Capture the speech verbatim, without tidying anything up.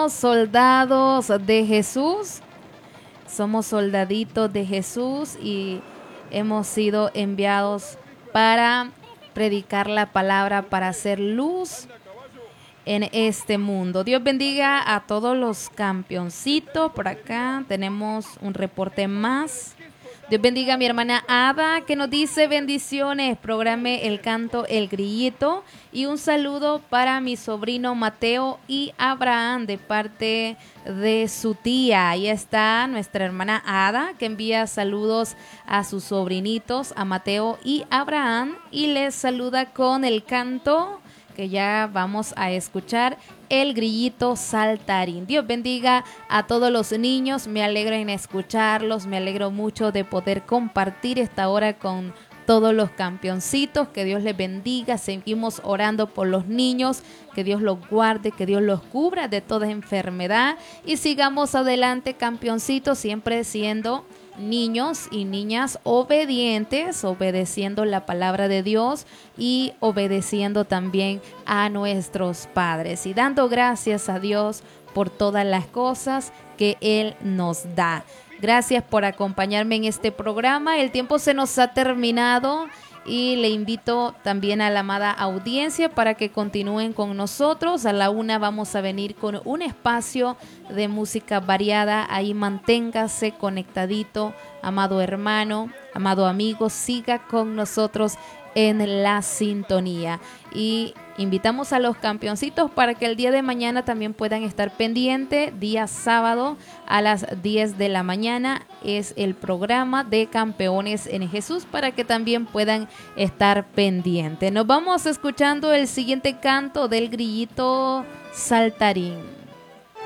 somos soldados de Jesús, somos soldaditos de Jesús y hemos sido enviados para predicar la palabra, para hacer luz en este mundo. Dios bendiga a todos los campeoncitos. Por acá tenemos un reporte más. Dios bendiga a mi hermana Ada, que nos dice bendiciones, programe el canto El Grillito, y un saludo para mi sobrino Mateo y Abraham de parte de su tía. Ahí está nuestra hermana Ada, que envía saludos a sus sobrinitos, a Mateo y Abraham, y les saluda con el canto que ya vamos a escuchar, El Grillito Saltarín. Dios bendiga a todos los niños, me alegro en escucharlos, me alegro mucho de poder compartir esta hora con todos los campeoncitos. Que Dios les bendiga, seguimos orando por los niños, que Dios los guarde, que Dios los cubra de toda enfermedad, y sigamos adelante, campeoncitos, siempre siendo niños y niñas obedientes, obedeciendo la palabra de Dios y obedeciendo también a nuestros padres y dando gracias a Dios por todas las cosas que Él nos da. Gracias por acompañarme en este programa. El tiempo se nos ha terminado y le invito también a la amada audiencia para que continúen con nosotros. A la una vamos a venir con un espacio de música variada. Ahí manténgase conectadito, amado hermano, amado amigo, siga con nosotros en la sintonía. Y invitamos a los campeoncitos para que el día de mañana también puedan estar pendientes. Día sábado a las diez de la mañana es el programa de Campeones en Jesús, para que también puedan estar pendientes. Nos vamos escuchando el siguiente canto del Grillito Saltarín.